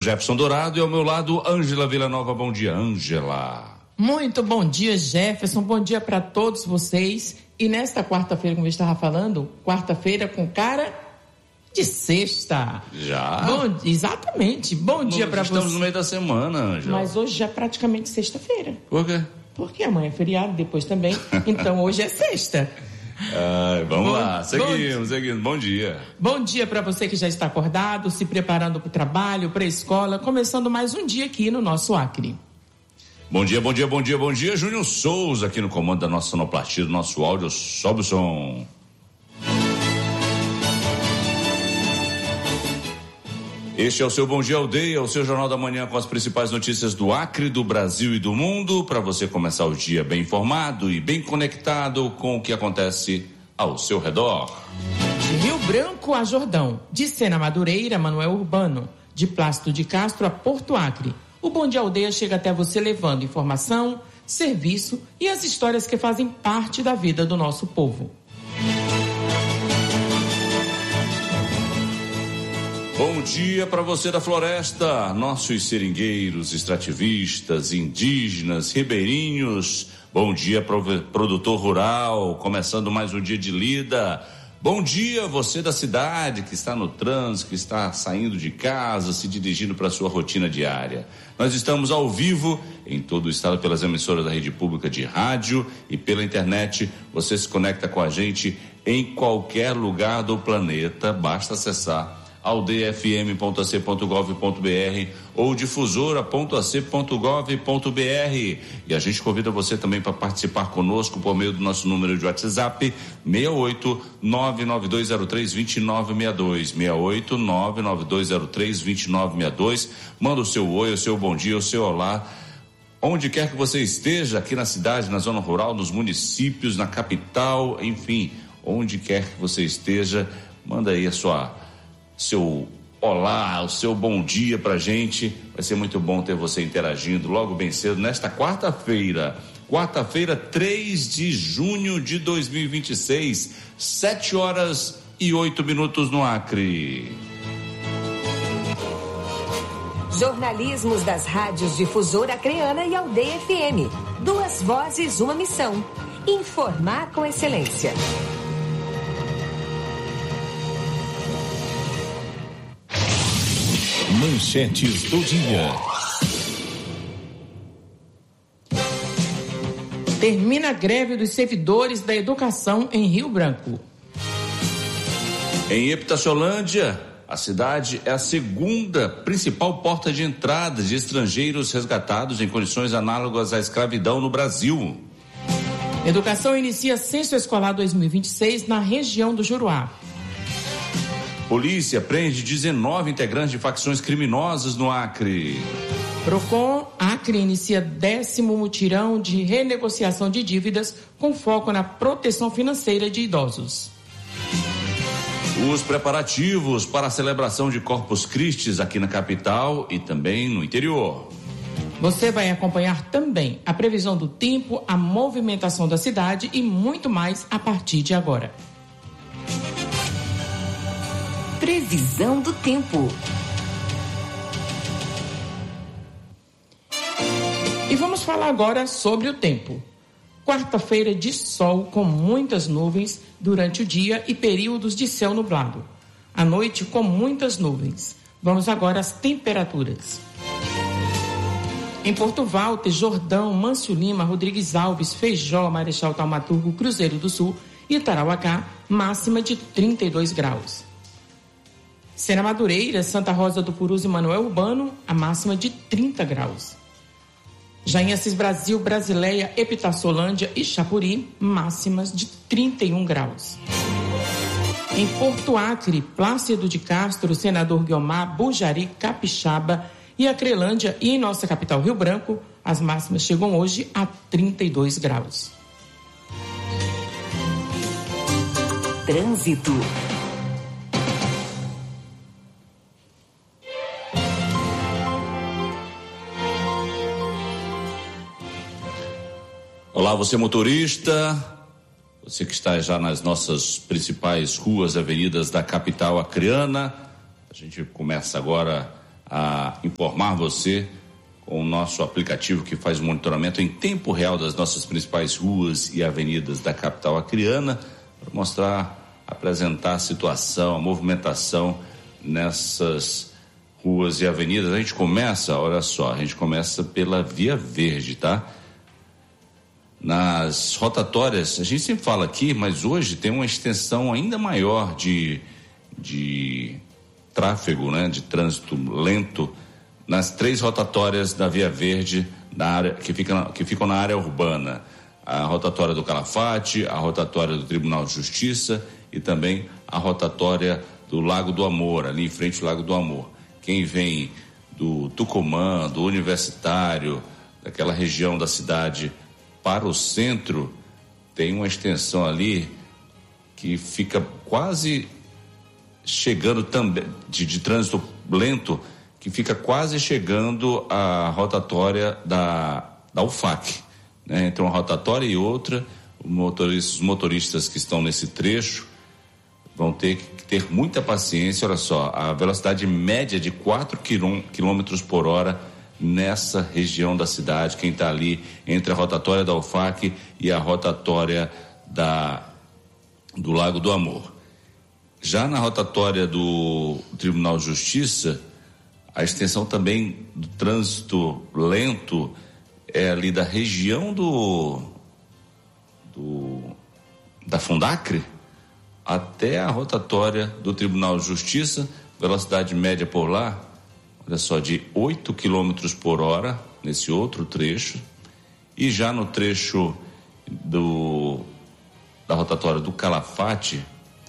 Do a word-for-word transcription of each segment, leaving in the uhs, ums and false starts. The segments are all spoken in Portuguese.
Jefferson Dourado, e ao meu lado, Ângela Villanova. Bom dia, Ângela. Muito bom dia, Jefferson. Bom dia para todos vocês. E nesta quarta-feira, como eu estava falando, quarta-feira com cara de sexta. Já? Bom, exatamente. Bom Nós dia para vocês. Estamos no meio da semana, Ângela. Mas hoje já é praticamente sexta-feira. Por quê? Porque amanhã é feriado, depois também. Então hoje é sexta. Ai, vamos bom, lá, seguimos, bom, seguimos. Bom dia. Bom dia para você que já está acordado, se preparando para o trabalho, para a escola, começando mais um dia aqui no nosso Acre. Bom dia, bom dia, bom dia, bom dia. Júnior Souza aqui no comando da nossa sonoplastia, do nosso áudio. Sobe o som. Este é o seu Bom Dia Aldeia, o seu Jornal da Manhã com as principais notícias do Acre, do Brasil e do mundo, para você começar o dia bem informado e bem conectado com o que acontece ao seu redor. De Rio Branco a Jordão, de Sena Madureira, Manuel Urbano, de Plácido de Castro a Porto Acre. O Bom Dia Aldeia chega até você levando informação, serviço e as histórias que fazem parte da vida do nosso povo. Bom dia para você da floresta, nossos seringueiros, extrativistas, indígenas, ribeirinhos. Bom dia para o produtor rural, começando mais um dia de lida. Bom dia você da cidade que está no trânsito, que está saindo de casa, se dirigindo para a sua rotina diária. Nós estamos ao vivo em todo o estado pelas emissoras da Rede Pública de Rádio e pela internet. Você se conecta com a gente em qualquer lugar do planeta, basta acessar aldeia f m ponto a c ponto gov ponto b r ou difusora ponto a c ponto gov ponto b r. E a gente convida você também para participar conosco por meio do nosso número de WhatsApp seis oito nove nove dois zero três dois nove seis dois, seis oito nove nove dois zero três dois nove seis dois. Manda o seu oi, o seu bom dia, o seu olá, onde quer que você esteja, aqui na cidade, na zona rural, nos municípios, na capital, enfim, onde quer que você esteja, manda aí a sua seu olá, o seu bom dia pra gente. Vai ser muito bom ter você interagindo logo bem cedo nesta quarta-feira, quarta-feira, três de junho de dois mil e vinte e seis, sete horas e oito minutos no Acre. Jornalismos das rádios Difusora Acreana e Aldeia F M. Duas vozes, uma missão: informar com excelência. Manchetes do dia. Termina a greve dos servidores da educação em Rio Branco. Em Epitaciolândia, a cidade é a segunda principal porta de entrada de estrangeiros resgatados em condições análogas à escravidão no Brasil. Educação inicia censo escolar dois mil e vinte e seis na região do Juruá. Polícia prende dezenove integrantes de facções criminosas no Acre. Procon Acre inicia décimo mutirão de renegociação de dívidas com foco na proteção financeira de idosos. Os preparativos para a celebração de Corpus Christi aqui na capital e também no interior. Você vai acompanhar também a previsão do tempo, a movimentação da cidade e muito mais a partir de agora. Previsão do tempo. E vamos falar agora sobre o tempo. Quarta-feira de sol com muitas nuvens durante o dia e períodos de céu nublado. À noite com muitas nuvens. Vamos agora às temperaturas. Em Porto Walter, Jordão, Mâncio Lima, Rodrigues Alves, Feijó, Marechal Taumaturgo, Cruzeiro do Sul e Tarauacá, máxima de trinta e dois graus. Sena Madureira, Santa Rosa do Purus e Manuel Urbano, a máxima de trinta graus. Já em Assis Brasil, Brasileia, Epitaciolândia e Chapuri, máximas de trinta e um graus. Em Porto Acre, Plácido de Castro, Senador Guiomar, Bujari, Capixaba e Acrelândia e em nossa capital Rio Branco, as máximas chegam hoje a trinta e dois graus. Trânsito. Olá, você motorista, você que está já nas nossas principais ruas e avenidas da capital acreana. A gente começa agora a informar você com o nosso aplicativo que faz o monitoramento em tempo real das nossas principais ruas e avenidas da capital acreana, para mostrar, apresentar a situação, a movimentação nessas ruas e avenidas. A gente começa, olha só, a gente começa pela Via Verde, tá? Nas rotatórias, a gente sempre fala aqui, mas hoje tem uma extensão ainda maior de, de tráfego, né? De trânsito lento nas três rotatórias da Via Verde, na área, que, fica, que ficam na área urbana. A rotatória do Calafate, a rotatória do Tribunal de Justiça e também a rotatória do Lago do Amor, ali em frente ao Lago do Amor. Quem vem do Tucumã, do Universitário, daquela região da cidade para o centro, tem uma extensão ali que fica quase chegando também, de, de trânsito lento, que fica quase chegando à rotatória da, da U F A C, né? Entre uma rotatória e outra, os motoristas, os motoristas que estão nesse trecho vão ter que ter muita paciência. Olha só, a velocidade média de quatro quilômetros por hora nessa região da cidade, quem está ali entre a rotatória da U F A C e a rotatória da, do Lago do Amor. Já na rotatória do Tribunal de Justiça, a extensão também do trânsito lento é ali da região do, do da Fundacre até a rotatória do Tribunal de Justiça, velocidade média por lá, olha só, de oito quilômetros por hora nesse outro trecho. E já no trecho do, da rotatória do Calafate,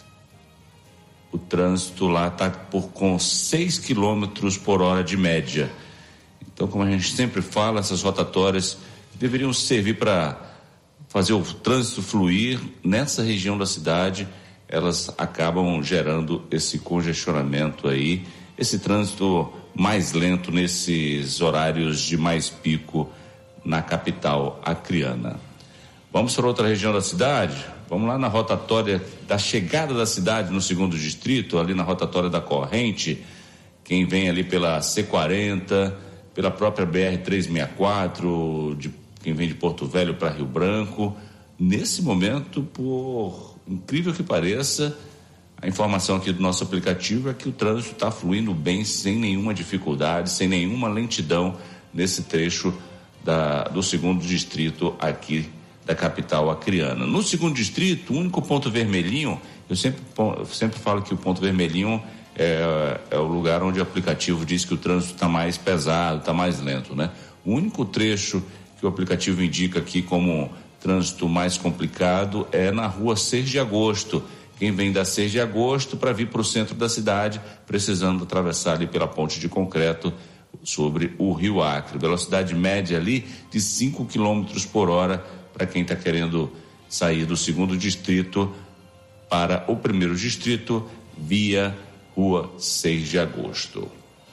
o trânsito lá está por com seis quilômetros por hora de média. Então, como a gente sempre fala, essas rotatórias deveriam servir para fazer o trânsito fluir nessa região da cidade. Elas acabam gerando esse congestionamento aí, esse trânsito mais lento nesses horários de mais pico na capital acreana. Vamos para outra região da cidade? Vamos lá na rotatória da chegada da cidade no segundo distrito, ali na rotatória da Corrente, quem vem ali pela C quarenta, pela própria B R trezentos e sessenta e quatro, de, quem vem de Porto Velho para Rio Branco. Nesse momento, por incrível que pareça, a informação aqui do nosso aplicativo é que o trânsito está fluindo bem, sem nenhuma dificuldade, sem nenhuma lentidão nesse trecho da, do segundo distrito aqui da capital acreana. No segundo distrito, o único ponto vermelhinho, eu sempre, eu sempre falo que o ponto vermelhinho é, é o lugar onde o aplicativo diz que o trânsito está mais pesado, está mais lento, né? O único trecho que o aplicativo indica aqui como trânsito mais complicado é na rua seis de agosto. Quem vem da seis de agosto para vir para o centro da cidade, precisando atravessar ali pela ponte de concreto sobre o Rio Acre. Velocidade média ali de cinco quilômetros por hora para quem está querendo sair do segundo distrito para o primeiro distrito via rua seis de agosto.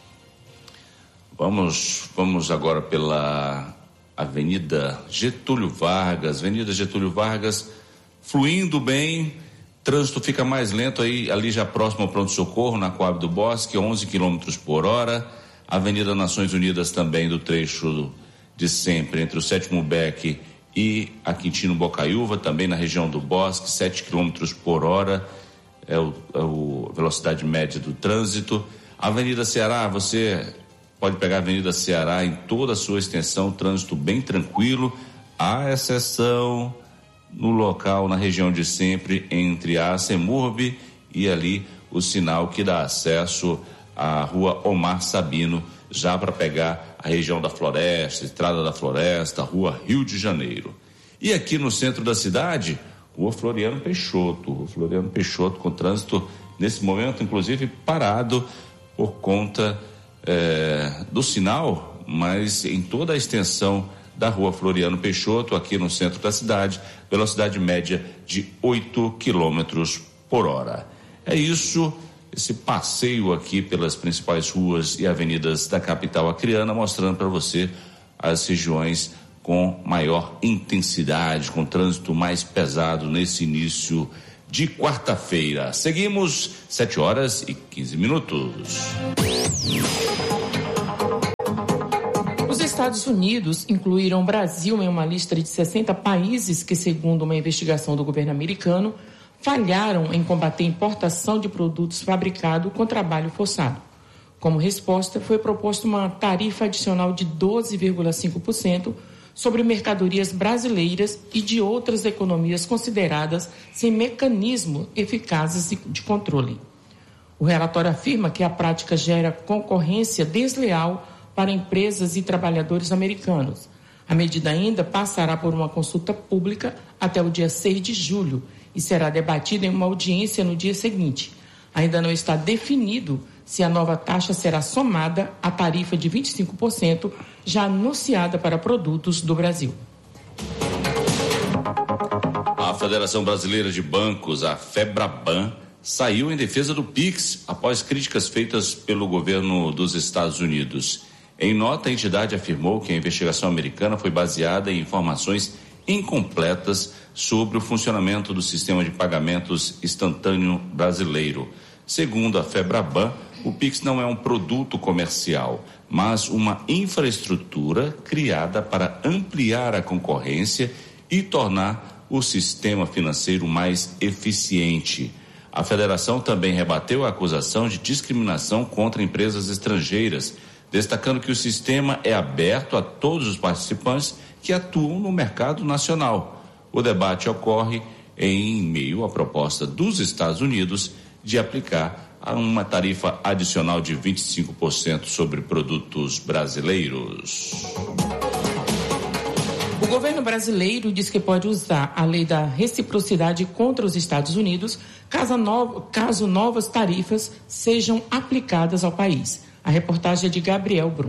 Vamos, vamos agora pela Avenida Getúlio Vargas, Avenida Getúlio Vargas, fluindo bem, trânsito fica mais lento aí, ali já próximo ao pronto-socorro, na Coab do Bosque, onze quilômetros por hora. Avenida Nações Unidas também, do trecho de sempre, entre o Sétimo Beck e a Quintino Bocaiúva, também na região do Bosque, sete quilômetros por hora, é o, é o velocidade média do trânsito. Avenida Ceará, você pode pegar a Avenida Ceará em toda a sua extensão, trânsito bem tranquilo, à exceção no local, na região de sempre, entre a Semurb e ali o sinal que dá acesso à rua Omar Sabino, já para pegar a região da Floresta, Estrada da Floresta, rua Rio de Janeiro. E aqui no centro da cidade, rua Floriano Peixoto, rua Floriano Peixoto com trânsito nesse momento, inclusive parado por conta é, do sinal, mas em toda a extensão da rua Floriano Peixoto, aqui no centro da cidade, velocidade média de oito quilômetros por hora. É isso, esse passeio aqui pelas principais ruas e avenidas da capital acreana, mostrando para você as regiões com maior intensidade, com trânsito mais pesado nesse início de quarta-feira. Seguimos, sete horas e quinze minutos. Estados Unidos incluíram o Brasil em uma lista de sessenta países que, segundo uma investigação do governo americano, falharam em combater a importação de produtos fabricados com trabalho forçado. Como resposta, foi proposta uma tarifa adicional de doze vírgula cinco por cento sobre mercadorias brasileiras e de outras economias consideradas sem mecanismos eficazes de controle. O relatório afirma que a prática gera concorrência desleal para empresas e trabalhadores americanos. A medida ainda passará por uma consulta pública até o dia seis de julho e será debatida em uma audiência no dia seguinte. Ainda não está definido se a nova taxa será somada à tarifa de vinte e cinco por cento já anunciada para produtos do Brasil. A Federação Brasileira de Bancos, a FEBRABAN, saiu em defesa do Pix após críticas feitas pelo governo dos Estados Unidos. Em nota, a entidade afirmou que a investigação americana foi baseada em informações incompletas sobre o funcionamento do sistema de pagamentos instantâneo brasileiro. Segundo a FEBRABAN, o Pix não é um produto comercial, mas uma infraestrutura criada para ampliar a concorrência e tornar o sistema financeiro mais eficiente. A federação também rebateu a acusação de discriminação contra empresas estrangeiras, destacando que o sistema é aberto a todos os participantes que atuam no mercado nacional. O debate ocorre em meio à proposta dos Estados Unidos de aplicar uma tarifa adicional de vinte e cinco por cento sobre produtos brasileiros. O governo brasileiro diz que pode usar a lei da reciprocidade contra os Estados Unidos caso, no, caso novas tarifas sejam aplicadas ao país. A reportagem é de Gabriel Brum.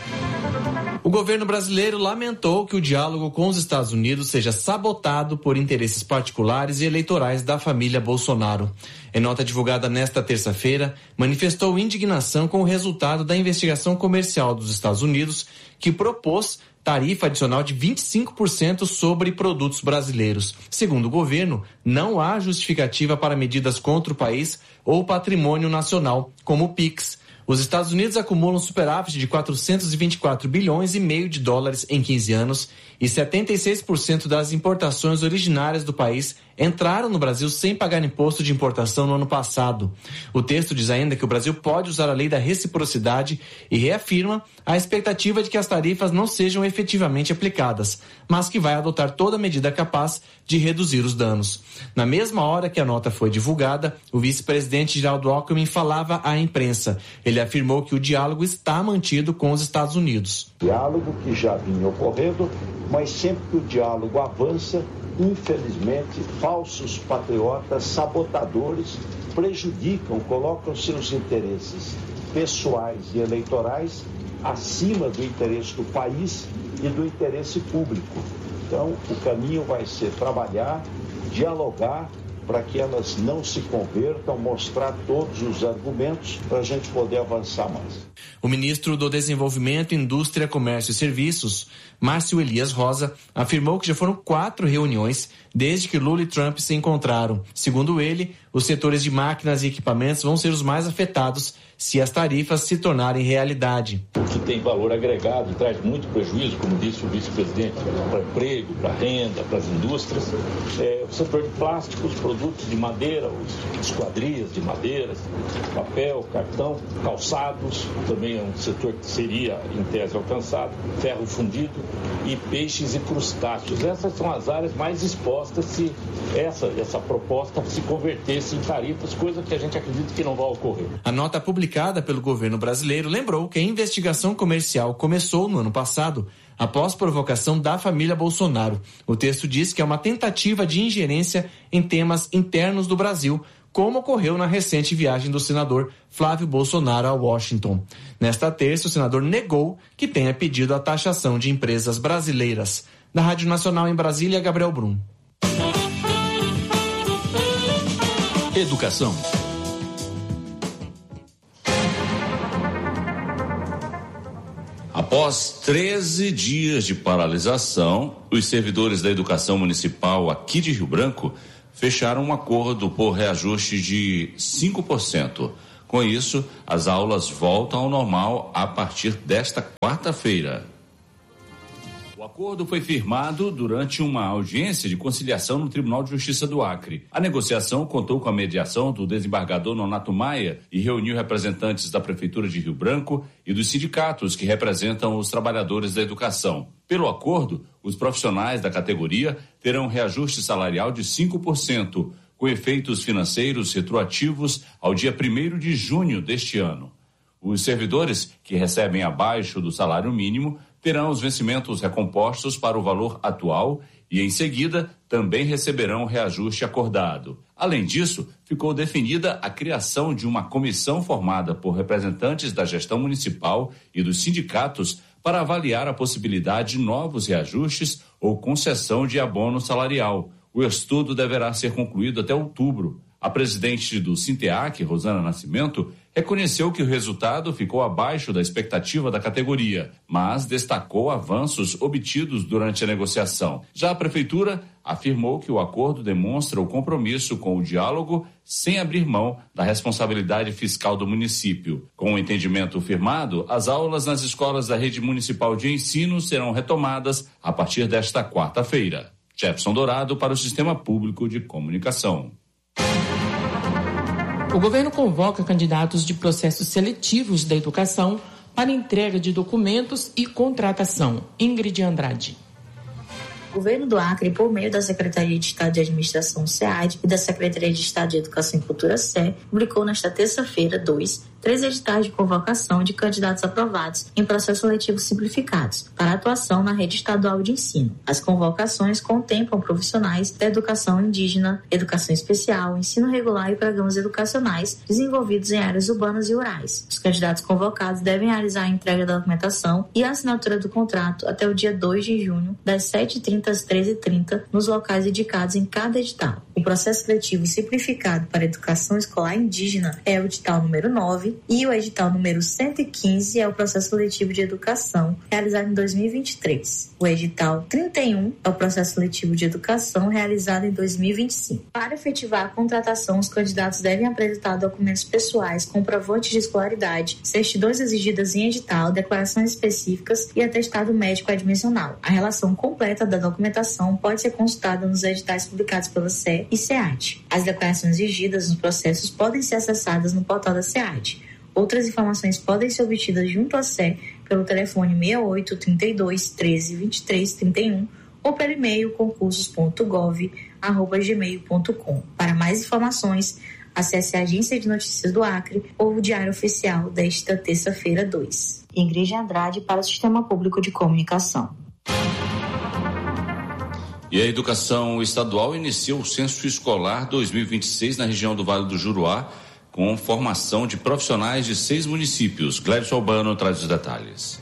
O governo brasileiro lamentou que o diálogo com os Estados Unidos seja sabotado por interesses particulares e eleitorais da família Bolsonaro. Em nota divulgada nesta terça-feira, manifestou indignação com o resultado da investigação comercial dos Estados Unidos, que propôs tarifa adicional de vinte e cinco por cento sobre produtos brasileiros. Segundo o governo, não há justificativa para medidas contra o país ou patrimônio nacional, como o Pix. Os Estados Unidos acumulam superávit de quatrocentos e vinte e quatro bilhões e meio de dólares em quinze anos e setenta e seis por cento das importações originárias do país entraram no Brasil sem pagar imposto de importação no ano passado. O texto diz ainda que o Brasil pode usar a lei da reciprocidade e reafirma a expectativa de que as tarifas não sejam efetivamente aplicadas, mas que vai adotar toda medida capaz de reduzir os danos. Na mesma hora que a nota foi divulgada, o vice-presidente Geraldo Alckmin falava à imprensa. Ele afirmou que o diálogo está mantido com os Estados Unidos. Diálogo que já vinha ocorrendo, mas sempre que o diálogo avança, infelizmente, falsos patriotas, sabotadores, prejudicam, colocam seus interesses pessoais e eleitorais acima do interesse do país e do interesse público. Então, o caminho vai ser trabalhar, dialogar, para que elas não se convertam, mostrar todos os argumentos para a gente poder avançar mais. O ministro do Desenvolvimento, Indústria, Comércio e Serviços, Márcio Elias Rosa, afirmou que já foram quatro reuniões desde que Lula e Trump se encontraram. Segundo ele, os setores de máquinas e equipamentos vão ser os mais afetados se as tarifas se tornarem realidade. O que tem valor agregado e traz muito prejuízo, como disse o vice-presidente, para emprego, para renda, para as indústrias, é o setor de plásticos, produtos de madeira, os esquadrias de madeiras, papel, cartão, calçados, também é um setor que seria, em tese, alcançado, ferro fundido e peixes e crustáceos. Essas são as áreas mais expostas se essa, essa proposta se convertesse em tarifas, coisa que a gente acredita que não vai ocorrer. A nota publicada pelo governo brasileiro lembrou que a investigação comercial começou no ano passado, após provocação da família Bolsonaro. O texto diz que é uma tentativa de ingerência em temas internos do Brasil, como ocorreu na recente viagem do senador Flávio Bolsonaro a Washington. Nesta terça, o senador negou que tenha pedido a taxação de empresas brasileiras. Da Rádio Nacional em Brasília, Gabriel Brum. Educação. Após treze dias de paralisação, os servidores da educação municipal aqui de Rio Branco fecharam um acordo por reajuste de cinco por cento. Com isso, as aulas voltam ao normal a partir desta quarta-feira. acordo foi firmado durante uma audiência de conciliação no Tribunal de Justiça do Acre. A negociação contou com a mediação do desembargador Nonato Maia e reuniu representantes da Prefeitura de Rio Branco e dos sindicatos que representam os trabalhadores da educação. Pelo acordo, os profissionais da categoria terão reajuste salarial de cinco por cento, com efeitos financeiros retroativos ao dia primeiro de junho deste ano. Os servidores que recebem abaixo do salário mínimo terão os vencimentos recompostos para o valor atual e, em seguida, também receberão o reajuste acordado. Além disso, ficou definida a criação de uma comissão formada por representantes da gestão municipal e dos sindicatos para avaliar a possibilidade de novos reajustes ou concessão de abono salarial. O estudo deverá ser concluído até outubro. A presidente do Sinteac, Rosana Nascimento, reconheceu que o resultado ficou abaixo da expectativa da categoria, mas destacou avanços obtidos durante a negociação. Já a Prefeitura afirmou que o acordo demonstra o compromisso com o diálogo sem abrir mão da responsabilidade fiscal do município. Com o entendimento firmado, as aulas nas escolas da rede municipal de ensino serão retomadas a partir desta quarta-feira. Jefferson Dourado para o Sistema Público de Comunicação. O governo convoca candidatos de processos seletivos da educação para entrega de documentos e contratação. Ingrid Andrade. O governo do Acre, por meio da Secretaria de Estado de Administração, SEAD, e da Secretaria de Estado de Educação e Cultura, S E, publicou nesta terça-feira, dois, três editais de convocação de candidatos aprovados em processos seletivos simplificados para atuação na rede estadual de ensino. As convocações contemplam profissionais da educação indígena, educação especial, ensino regular e programas educacionais desenvolvidos em áreas urbanas e rurais. Os candidatos convocados devem realizar a entrega da documentação e a assinatura do contrato até o dia dois de junho, das sete e trinta às treze e trinta, nos locais indicados em cada edital. O processo seletivo simplificado para a educação escolar indígena é o edital número nove e o edital número cento e quinze é o processo seletivo de educação realizado em dois mil e vinte e três. O edital trinta e um é o processo seletivo de educação realizado em dois mil e vinte e cinco. Para efetivar a contratação, os candidatos devem apresentar documentos pessoais, comprovantes de escolaridade, certidões exigidas em edital, declarações específicas e atestado médico admissional. A relação completa da documentação pode ser consultada nos editais publicados pela S E e SEAD. As declarações exigidas nos processos podem ser acessadas no portal da SEAD. Outras informações podem ser obtidas junto à S E pelo telefone seis oito, trinta e dois, treze, vinte e três, trinta e um ou pelo e-mail concursos ponto gov arroba gmail ponto com. Para mais informações, acesse a Agência de Notícias do Acre ou o Diário Oficial desta terça-feira, dois. Ingrid Andrade para o Sistema Público de Comunicação. E a educação estadual iniciou o censo escolar dois mil e vinte e seis na região do Vale do Juruá, com formação de profissionais de seis municípios. Gladys Albano traz os detalhes.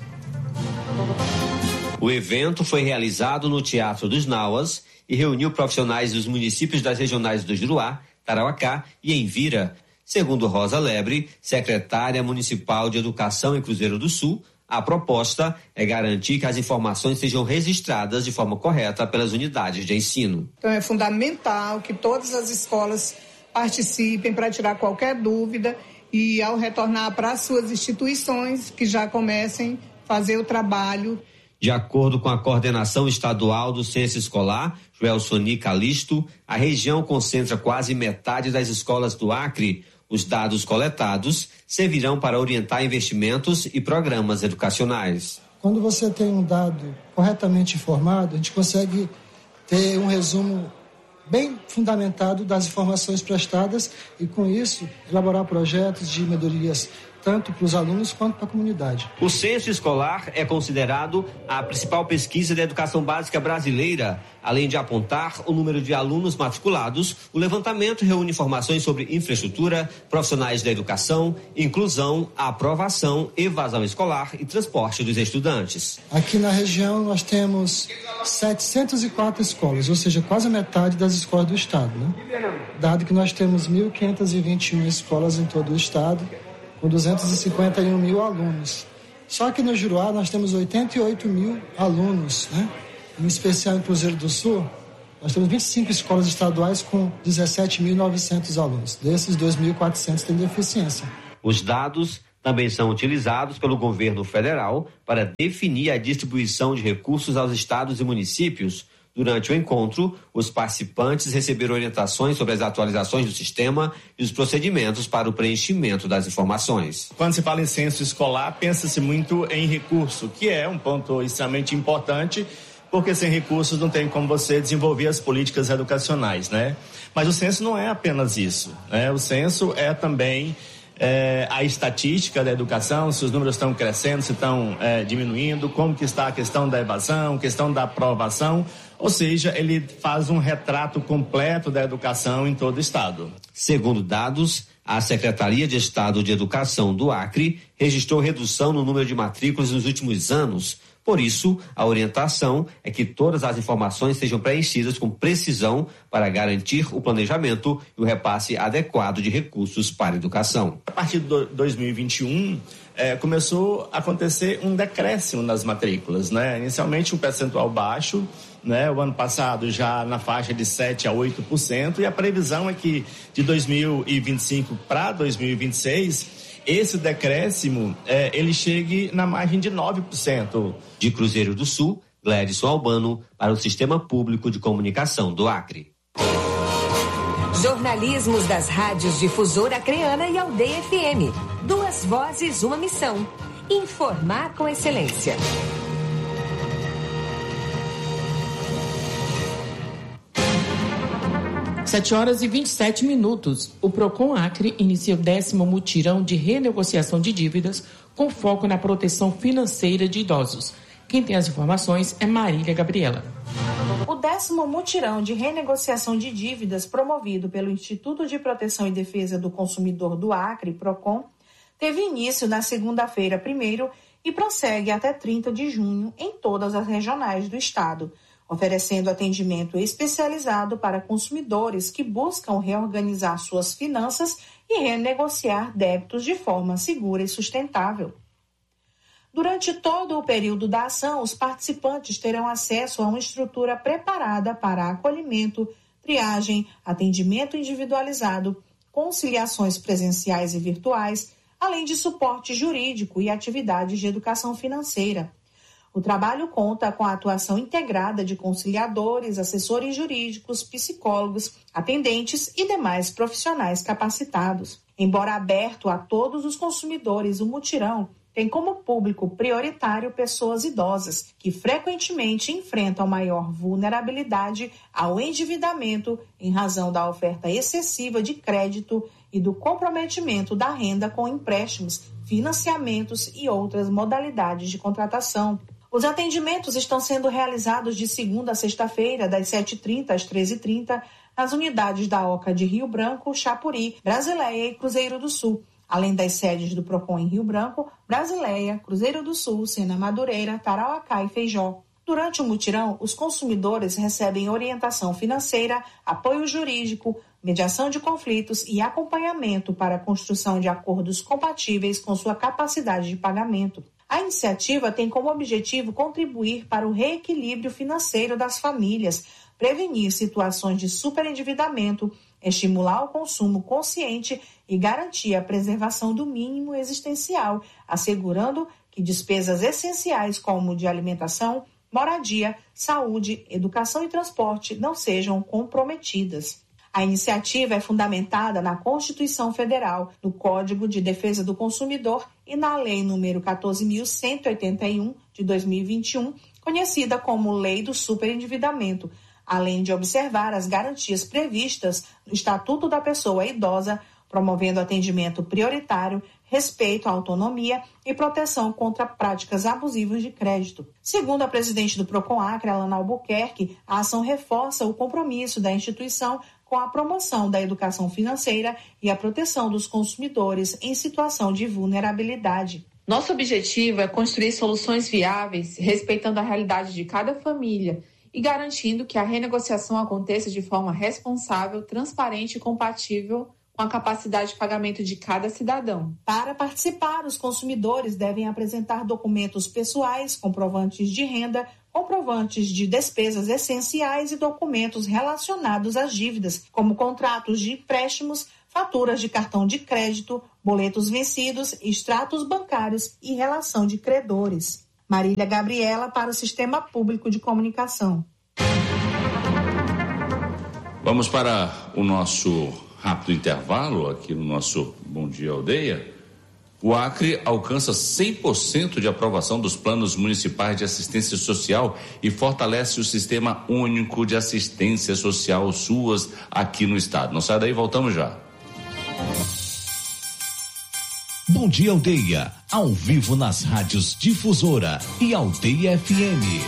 O evento foi realizado no Teatro dos Nauas e reuniu profissionais dos municípios das regionais do Juruá, Tarauacá e Envira. Segundo Rosa Lebre, secretária municipal de Educação em Cruzeiro do Sul, a proposta é garantir que as informações sejam registradas de forma correta pelas unidades de ensino. Então é fundamental que todas as escolas participem para tirar qualquer dúvida e, ao retornar para as suas instituições, que já comecem a fazer o trabalho. De acordo com a coordenação estadual do censo escolar, Joelsoni Calisto, a região concentra quase metade das escolas do Acre. Os dados coletados servirão para orientar investimentos e programas educacionais. Quando você tem um dado corretamente informado, a gente consegue ter um resumo bem fundamentado das informações prestadas e, com isso, elaborar projetos de melhorias tanto para os alunos quanto para a comunidade. O censo escolar é considerado a principal pesquisa da educação básica brasileira. Além de apontar o número de alunos matriculados, o levantamento reúne informações sobre infraestrutura, profissionais da educação, inclusão, aprovação, evasão escolar e transporte dos estudantes. Aqui na região nós temos setecentas e quatro escolas, ou seja, quase a metade das escolas do estado, né? Dado que nós temos mil quinhentas e vinte e uma escolas em todo o estado, com duzentos e cinquenta e um mil alunos. Só que no Juruá nós temos oitenta e oito mil alunos, né? Em especial em Cruzeiro do Sul, nós temos vinte e cinco escolas estaduais com dezessete mil e novecentos alunos. Desses, dois mil e quatrocentos têm deficiência. Os dados Também são utilizados pelo governo federal para definir a distribuição de recursos aos estados e municípios. Durante o encontro, os participantes receberam orientações sobre as atualizações do sistema e os procedimentos para o preenchimento das informações. Quando se fala em censo escolar, pensa-se muito em recurso, que é um ponto extremamente importante, porque sem recursos não tem como você desenvolver as políticas educacionais, né? Mas o censo não é apenas isso, né? O censo é também é, a estatística da educação, se os números estão crescendo, se estão é, diminuindo, como que está a questão da evasão, questão da aprovação, ou seja, ele faz um retrato completo da educação em todo o estado. Segundo dados, a Secretaria de Estado de Educação do Acre registrou redução no número de matrículas nos últimos anos. Por isso, a orientação é que todas as informações sejam preenchidas com precisão para garantir o planejamento e o repasse adequado de recursos para a educação. A partir de dois mil e vinte e um, eh, começou a acontecer um decréscimo nas matrículas, né? Inicialmente um percentual baixo, né? O ano passado já na faixa de sete a oito por cento, e a previsão é que de dois mil e vinte e cinco para dois mil e vinte e seis, esse decréscimo, eh, ele chegue na margem de nove por cento. De Cruzeiro do Sul, Gledson Albano, para o Sistema Público de Comunicação do Acre. Jornalismos das rádios Difusora Acreana e Aldeia F M. Duas vozes, uma missão. Informar com excelência. sete horas e vinte e sete minutos. O Procon Acre inicia o décimo mutirão de renegociação de dívidas com foco na proteção financeira de idosos. Quem tem as informações é Marília Gabriela. O décimo mutirão de renegociação de dívidas promovido pelo Instituto de Proteção e Defesa do Consumidor do Acre, Procon, teve início na segunda-feira primeiro e prossegue até trinta de junho em todas as regionais do estado, oferecendo atendimento especializado para consumidores que buscam reorganizar suas finanças e renegociar débitos de forma segura e sustentável. Durante todo o período da ação, os participantes terão acesso a uma estrutura preparada para acolhimento, triagem, atendimento individualizado, conciliações presenciais e virtuais, além de suporte jurídico e atividades de educação financeira. O trabalho conta com a atuação integrada de conciliadores, assessores jurídicos, psicólogos, atendentes e demais profissionais capacitados. Embora aberto a todos os consumidores, o mutirão tem como público prioritário pessoas idosas, que frequentemente enfrentam maior vulnerabilidade ao endividamento em razão da oferta excessiva de crédito e do comprometimento da renda com empréstimos, financiamentos e outras modalidades de contratação. Os atendimentos estão sendo realizados de segunda a sexta-feira, das sete e trinta às treze e trinta, nas unidades da Oca de Rio Branco, Chapuri, Brasileia e Cruzeiro do Sul, além das sedes do Procon em Rio Branco, Brasileia, Cruzeiro do Sul, Sena Madureira, Tarauacá e Feijó. Durante o mutirão, os consumidores recebem orientação financeira, apoio jurídico, mediação de conflitos e acompanhamento para a construção de acordos compatíveis com sua capacidade de pagamento. A iniciativa tem como objetivo contribuir para o reequilíbrio financeiro das famílias, prevenir situações de superendividamento, estimular o consumo consciente e garantir a preservação do mínimo existencial, assegurando que despesas essenciais como de alimentação, moradia, saúde, educação e transporte não sejam comprometidas. A iniciativa é fundamentada na Constituição Federal, no Código de Defesa do Consumidor e na Lei número quatorze mil cento e oitenta e um, de dois mil e vinte e um, conhecida como Lei do Superendividamento, além de observar as garantias previstas no Estatuto da Pessoa Idosa, promovendo atendimento prioritário, respeito à autonomia e proteção contra práticas abusivas de crédito. Segundo a presidente do Procon Acre, Alana Albuquerque, a ação reforça o compromisso da instituição com a promoção da educação financeira e a proteção dos consumidores em situação de vulnerabilidade. Nosso objetivo é construir soluções viáveis, respeitando a realidade de cada família e garantindo que a renegociação aconteça de forma responsável, transparente e compatível com a capacidade de pagamento de cada cidadão. Para participar, os consumidores devem apresentar documentos pessoais, comprovantes de renda, comprovantes de despesas essenciais e documentos relacionados às dívidas, como contratos de empréstimos, faturas de cartão de crédito, boletos vencidos, extratos bancários e relação de credores. Marília Gabriela para o Sistema Público de Comunicação. Vamos para o nosso rápido intervalo aqui no nosso Bom Dia Aldeia. O Acre alcança cem por cento de aprovação dos planos municipais de assistência social e fortalece o Sistema Único de Assistência Social SUAS aqui no estado. Não sai daí, voltamos já. Bom Dia Aldeia, ao vivo nas rádios Difusora e Aldeia F M.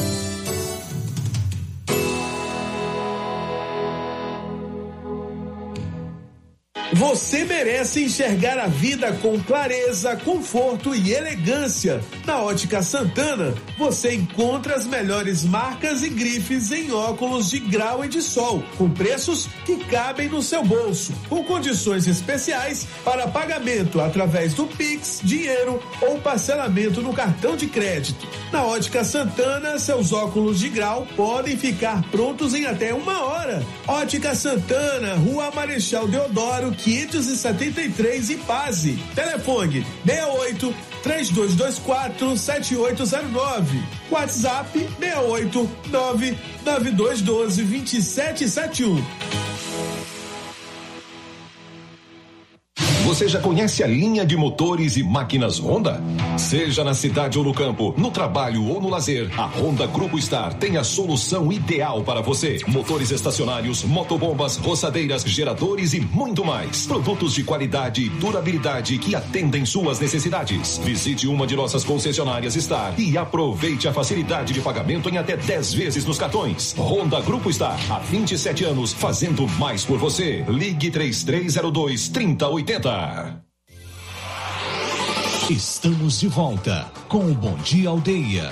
Você merece enxergar a vida com clareza, conforto e elegância. Na Ótica Santana, você encontra as melhores marcas e grifes em óculos de grau e de sol, com preços que cabem no seu bolso, com condições especiais para pagamento através do Pix, dinheiro ou parcelamento no cartão de crédito. Na Ótica Santana, seus óculos de grau podem ficar prontos em até uma hora. Ótica Santana, Rua Marechal Deodoro, quinhentos e setenta e três, Ipaze. Telefone seis oito, três dois dois quatro, sete oito zero nove. WhatsApp seis oito, nove nove dois um dois, dois sete sete um. Você já conhece a linha de motores e máquinas Honda? Seja na cidade ou no campo, no trabalho ou no lazer, a Honda Grupo Star tem a solução ideal para você. Motores estacionários, motobombas, roçadeiras, geradores e muito mais. Produtos de qualidade e durabilidade que atendem suas necessidades. Visite uma de nossas concessionárias Star e aproveite a facilidade de pagamento em até dez vezes nos cartões. Honda Grupo Star, há vinte e sete anos, fazendo mais por você. Ligue três três zero dois, três zero oito zero. Estamos de volta com o Bom Dia Aldeia.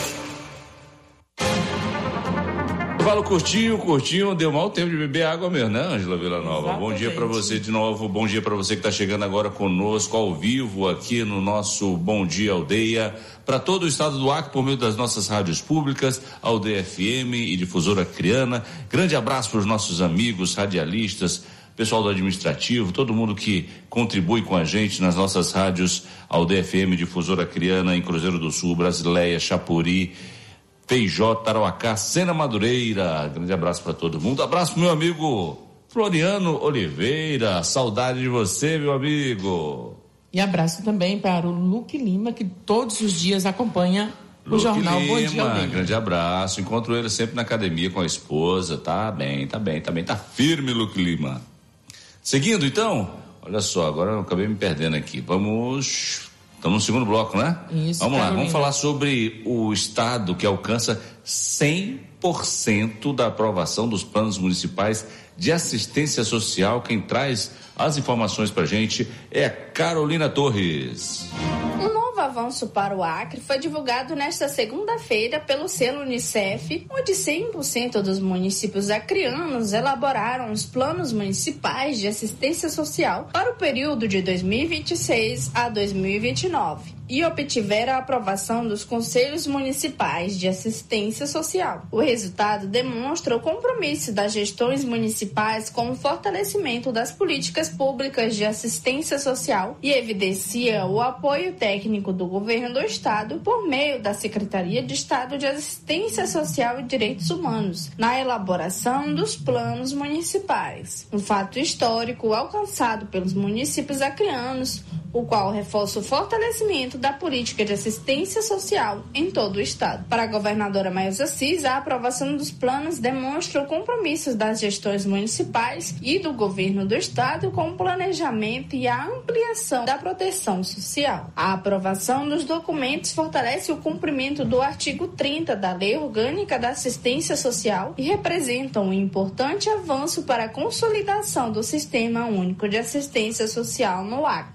Falo curtinho, curtinho, deu mal tempo de beber água mesmo, né, Ângela Villanova? Exatamente. Bom dia para você de novo, bom dia para você que está chegando agora conosco ao vivo aqui no nosso Bom Dia Aldeia, para todo o estado do Acre por meio das nossas rádios públicas, Aldeia F M e Difusora Acreana. Grande abraço para os nossos amigos radialistas, pessoal do administrativo, todo mundo que contribui com a gente nas nossas rádios Aldeia F M, Difusora Acreana, em Cruzeiro do Sul, Brasileia, Chapuri, Feijó, Tarauacá, Sena Madureira. Grande abraço para todo mundo. Abraço pro meu amigo Floriano Oliveira. Saudade de você, meu amigo. E abraço também para o Luque Lima, que todos os dias acompanha o Luque jornal Lima, Bom Dia Aldeia. Grande abraço. Encontro ele sempre na academia com a esposa. Tá bem, tá bem, tá bem. Tá firme, Luque Lima. Seguindo, então, olha só, agora eu acabei me perdendo aqui. Vamos, estamos no segundo bloco, né? Isso, Vamos lá, Carolina. vamos falar sobre o estado que alcança cem por cento da aprovação dos planos municipais de assistência social. Quem traz as informações pra gente é a Carolina Torres. Um novo avanço para o Acre foi divulgado nesta segunda-feira pelo selo Unicef, onde cem por cento dos municípios acreanos elaboraram os planos municipais de assistência social para o período de dois mil e vinte e seis a dois mil e vinte e nove. E obtiveram a aprovação dos Conselhos Municipais de Assistência Social. O resultado demonstra o compromisso das gestões municipais com o fortalecimento das políticas públicas de assistência social e evidencia o apoio técnico do governo do Estado por meio da Secretaria de Estado de Assistência Social e Direitos Humanos na elaboração dos planos municipais. Um fato histórico alcançado pelos municípios acreanos, o qual reforça o fortalecimento da política de assistência social em todo o estado. Para a governadora Maísa Assis, a aprovação dos planos demonstra o compromisso das gestões municipais e do governo do estado com o planejamento e a ampliação da proteção social. A aprovação dos documentos fortalece o cumprimento do artigo trinta da Lei Orgânica da Assistência Social e representam um importante avanço para a consolidação do Sistema Único de Assistência Social no Acre. A iniciativa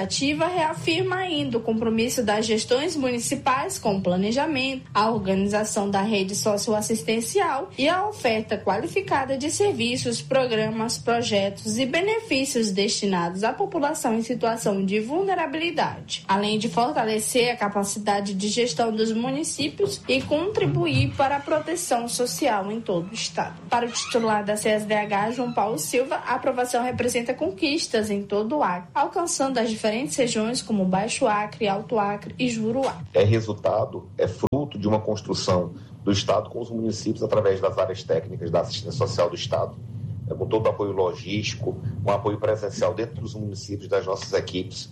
tratativa reafirma ainda o compromisso das gestões municipais com o planejamento, a organização da rede socioassistencial e a oferta qualificada de serviços, programas, projetos e benefícios destinados à população em situação de vulnerabilidade, além de fortalecer a capacidade de gestão dos municípios e contribuir para a proteção social em todo o estado. Para o titular da C S D H, João Paulo Silva, a aprovação representa conquistas em todo o Acre, alcançando as diferentes regiões como Baixo Acre, Alto Acre e Juruá. É resultado, é fruto de uma construção do Estado com os municípios através das áreas técnicas da assistência social do Estado, com todo o apoio logístico, com apoio presencial dentro dos municípios das nossas equipes,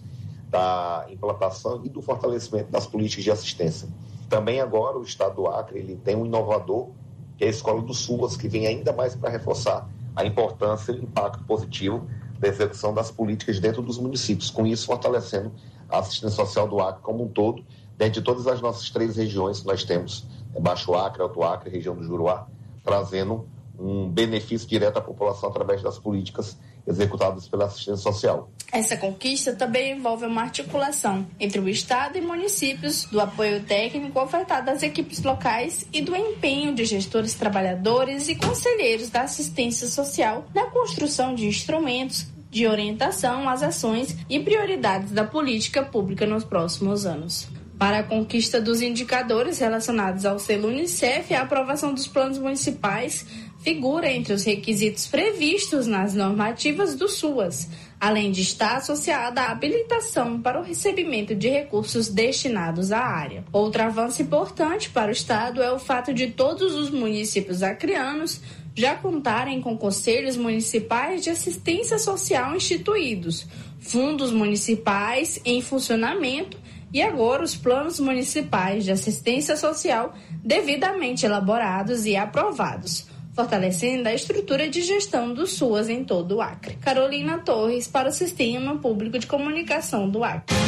da implantação e do fortalecimento das políticas de assistência. Também agora o Estado do Acre ele tem um inovador, que é a Escola do SUAS, que vem ainda mais para reforçar a importância e o impacto positivo da execução das políticas dentro dos municípios, com isso fortalecendo a assistência social do Acre como um todo, dentro de todas as nossas três regiões que nós temos, Baixo Acre, Alto Acre, região do Juruá, trazendo um benefício direto à população através das políticas executadas pela assistência social. Essa conquista também envolve uma articulação entre o Estado e municípios, do apoio técnico ofertado às equipes locais e do empenho de gestores, trabalhadores e conselheiros da assistência social na construção de instrumentos de orientação às ações e prioridades da política pública nos próximos anos. Para a conquista dos indicadores relacionados ao selo Unicef, a aprovação dos planos municipais figura entre os requisitos previstos nas normativas do SUAS, além de estar associada à habilitação para o recebimento de recursos destinados à área. Outro avanço importante para o Estado é o fato de todos os municípios acreanos já contarem com conselhos municipais de assistência social instituídos, fundos municipais em funcionamento e agora os planos municipais de assistência social devidamente elaborados e aprovados, fortalecendo a estrutura de gestão do SUAS em todo o Acre. Carolina Torres, para o Sistema Público de Comunicação do Acre.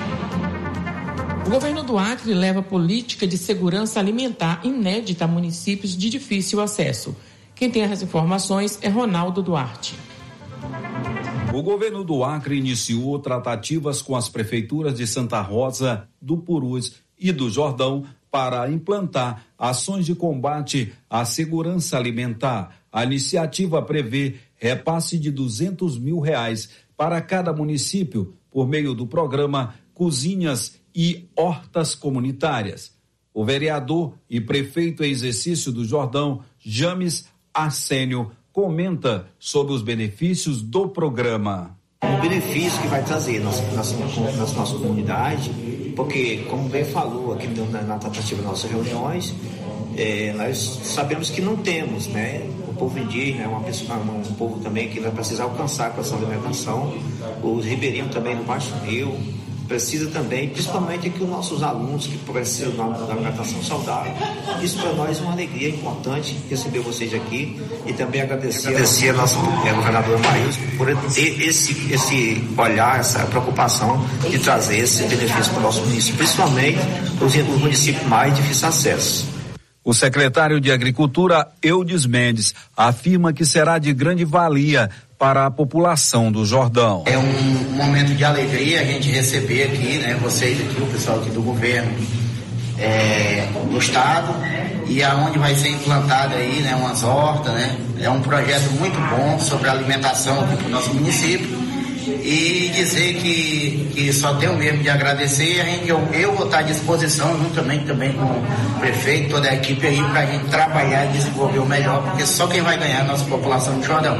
O governo do Acre leva política de segurança alimentar inédita a municípios de difícil acesso. Quem tem as informações é Ronaldo Duarte. O governo do Acre iniciou tratativas com as prefeituras de Santa Rosa, do Purus e do Jordão para implantar ações de combate à segurança alimentar. A iniciativa prevê repasse de duzentos mil reais para cada município por meio do programa Cozinhas e Hortas Comunitárias. O vereador e prefeito em exercício do Jordão, James Arsênio, comenta sobre os benefícios do programa. O benefício que vai trazer nas, nas, nas nossas comunidades, porque, como bem falou aqui na, na tratativa das nossas reuniões, é, nós sabemos que não temos, né? O povo indígena é uma pessoa, um povo também que vai precisar alcançar com essa alimentação, os ribeirinhos também do Baixo Rio, precisa também, principalmente aqui os nossos alunos que precisam da alimentação saudável. Isso para nós é uma alegria importante receber vocês aqui e também agradecer, agradecer a nossa é, governadora Maílson por ter esse, esse olhar, essa preocupação de trazer esse benefício para o nosso município, principalmente os, os municípios mais de difícil acesso. O secretário de Agricultura, Eudes Mendes, afirma que será de grande valia para a população do Jordão. É um momento de alegria a gente receber aqui, né, vocês aqui, o pessoal aqui do governo é, do estado, e aonde vai ser implantado aí, né, umas hortas, né, é um projeto muito bom sobre a alimentação aqui para o nosso município, e dizer que, que só tenho mesmo de agradecer, a gente, eu, eu vou estar à disposição juntamente também com o prefeito, toda a equipe aí, para a gente trabalhar e desenvolver o melhor, porque só quem vai ganhar é a nossa população do Jordão.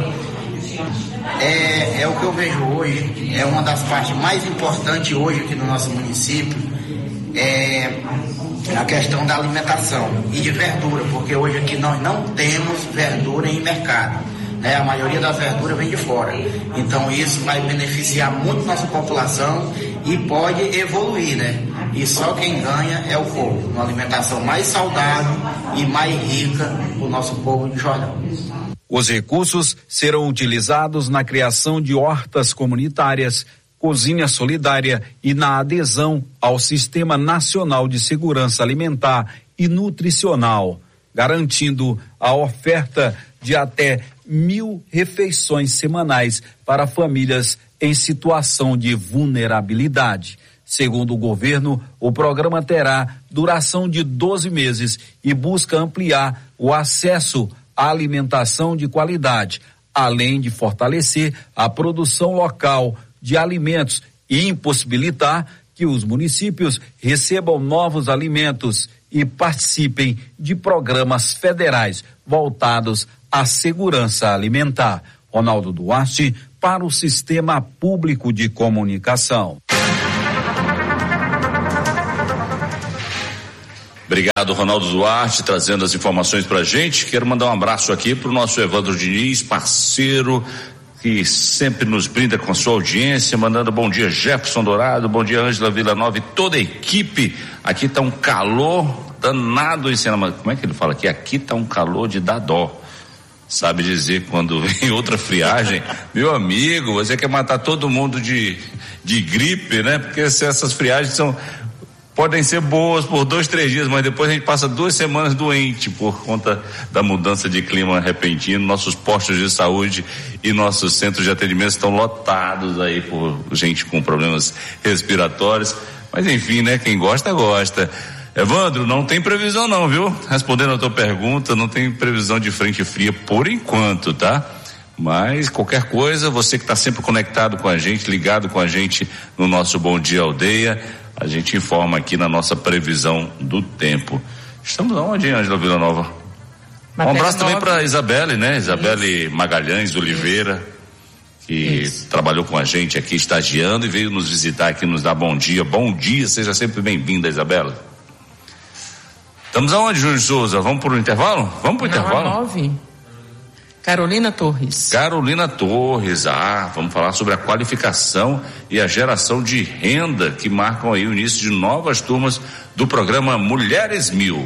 É, é o que eu vejo hoje, é uma das partes mais importantes hoje aqui no nosso município, é a questão da alimentação e de verdura, porque hoje aqui nós não temos verdura em mercado, né? A maioria das verduras vem de fora, então isso vai beneficiar muito nossa população e pode evoluir, né? E só quem ganha é o povo, uma alimentação mais saudável e mais rica para o nosso povo de Jordão. Os recursos serão utilizados na criação de hortas comunitárias, cozinha solidária e na adesão ao Sistema Nacional de Segurança Alimentar e Nutricional, garantindo a oferta de até mil refeições semanais para famílias em situação de vulnerabilidade. Segundo o governo, o programa terá duração de doze meses e busca ampliar o acesso à alimentação de qualidade, além de fortalecer a produção local de alimentos e impossibilitar que os municípios recebam novos alimentos e participem de programas federais voltados à segurança alimentar. Ronaldo Duarte, para o Sistema Público de Comunicação. Obrigado, Ronaldo Duarte, trazendo as informações pra gente. Quero mandar um abraço aqui pro nosso Evandro Diniz, parceiro, que sempre nos brinda com a sua audiência, mandando bom dia Jefferson Dourado, bom dia Ângela Villanova e toda a equipe. Aqui tá um calor danado em cima, como é que ele fala aqui? Aqui tá um calor de dar dó. Sabe dizer quando vem outra friagem? Meu amigo, você quer matar todo mundo de, de gripe, né? Porque se essas friagens são, podem ser boas por dois, três dias, mas depois a gente passa duas semanas doente por conta da mudança de clima repentino. Nossos postos de saúde e nossos centros de atendimento estão lotados aí por gente com problemas respiratórios. Mas enfim, né? Quem gosta, gosta. Evandro, não tem previsão não, viu? Respondendo a tua pergunta, não tem previsão de frente fria por enquanto, tá? Mas qualquer coisa, você que está sempre conectado com a gente, ligado com a gente no nosso Bom Dia Aldeia, a gente informa aqui na nossa previsão do tempo. Estamos onde, hein, Ângela Villanova? Um abraço também para Isabelle, né? Isabelle Isso. Magalhães Oliveira, que Isso. trabalhou com a gente aqui, estagiando e veio nos visitar aqui, nos dar bom dia. Bom dia, seja sempre bem-vinda, Isabelle. Estamos aonde, Júnior Souza? Vamos para o intervalo? Vamos para o intervalo? nove. Carolina Torres. Carolina Torres, ah, vamos falar sobre a qualificação e a geração de renda que marcam aí o início de novas turmas do programa Mulheres Mil.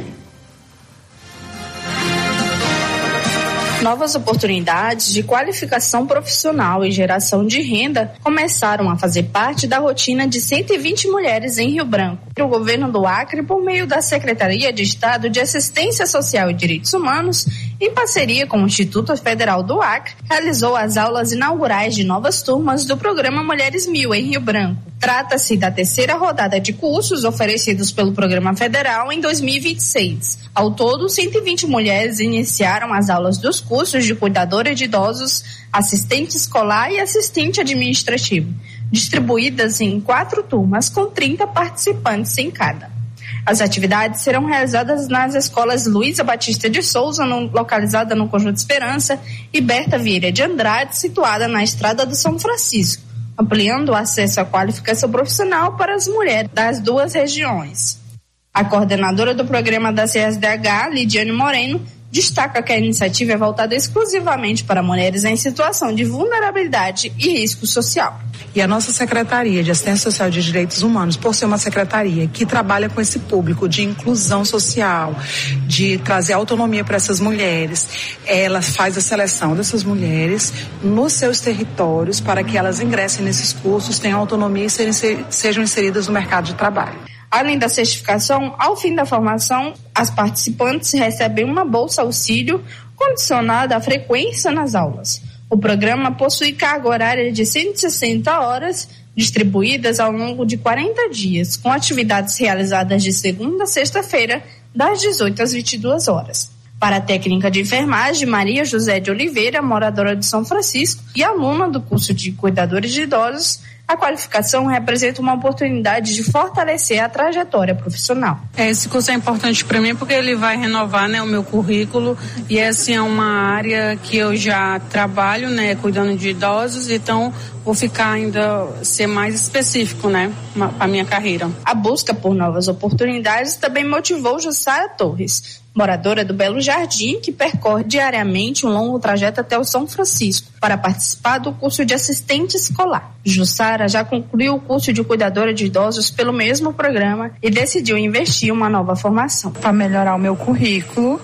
Novas oportunidades de qualificação profissional e geração de renda começaram a fazer parte da rotina de cento e vinte mulheres em Rio Branco. O governo do Acre, por meio da Secretaria de Estado de Assistência Social e Direitos Humanos, em parceria com o Instituto Federal do Acre, realizou as aulas inaugurais de novas turmas do programa Mulheres Mil em Rio Branco. Trata-se da terceira rodada de cursos oferecidos pelo Programa Federal em dois mil e vinte e seis. Ao todo, cento e vinte mulheres iniciaram as aulas dos cursos de cuidadora de idosos, assistente escolar e assistente administrativo, distribuídas em quatro turmas com trinta participantes em cada. As atividades serão realizadas nas escolas Luísa Batista de Souza, no, localizada no Conjunto Esperança, e Berta Vieira de Andrade, situada na Estrada do São Francisco, ampliando o acesso à qualificação profissional para as mulheres das duas regiões. A coordenadora do programa da C S D H, Lidiane Moreno, destaca que a iniciativa é voltada exclusivamente para mulheres em situação de vulnerabilidade e risco social. E a nossa Secretaria de Assistência Social e de Direitos Humanos, por ser uma secretaria que trabalha com esse público de inclusão social, de trazer autonomia para essas mulheres, ela faz a seleção dessas mulheres nos seus territórios para que elas ingressem nesses cursos, tenham autonomia e serem, sejam inseridas no mercado de trabalho. Além da certificação, ao fim da formação, as participantes recebem uma bolsa auxílio condicionada à frequência nas aulas. O programa possui carga horária de cento e sessenta horas, distribuídas ao longo de quarenta dias, com atividades realizadas de segunda a sexta-feira, das dezoito às vinte e duas horas. Para a técnica de enfermagem, Maria José de Oliveira, moradora de São Francisco e aluna do curso de cuidadores de idosos, a qualificação representa uma oportunidade de fortalecer a trajetória profissional. Esse curso é importante para mim porque ele vai renovar, né, o meu currículo, e essa é uma área que eu já trabalho, né, cuidando de idosos, então vou ficar ainda, ser mais específico, né, para a minha carreira. A busca por novas oportunidades também motivou Jussara Torres, moradora do Belo Jardim, que percorre diariamente um longo trajeto até o São Francisco para participar do curso de assistente escolar. Jussara já concluiu o curso de cuidadora de idosos pelo mesmo programa e decidiu investir em uma nova formação. Para melhorar o meu currículo